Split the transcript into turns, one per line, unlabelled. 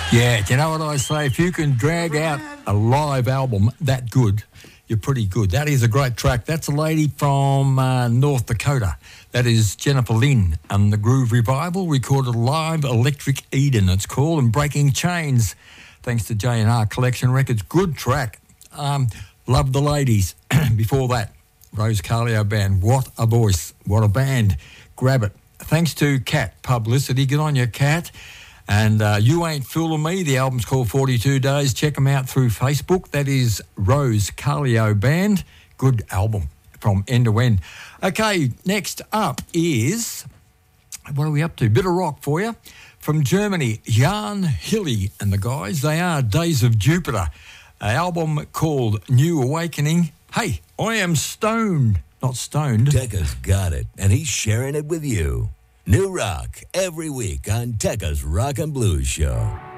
Yeah, do you know what I say? If you can drag out a live album that good, you're pretty good. That is a great track. That's a lady from North Dakota. That is Jennifer Lynn and the Groove Revival recorded live Electric Eden. It's called, and Breaking Chains, thanks to J&R Collection Records. Good track. Love the ladies. Before that, Rose Carlio Band. What a voice. What a band. Grab it. Thanks to Cat Publicity. Good on you, Cat. And You Ain't Fooling Me. The album's called 42 Days. Check them out through Facebook. That is Rose Carlio Band. Good album from end to end. Okay, next up is, what are we up to? Bit of rock for you. From Germany, Jan Hilly and the guys. They are Days of Jupiter. An album called New Awakening. Hey, I am stoned. Not stoned.
Tekka's got it, and he's sharing it with you. New rock every week on Tekka's Rock and Blues Show.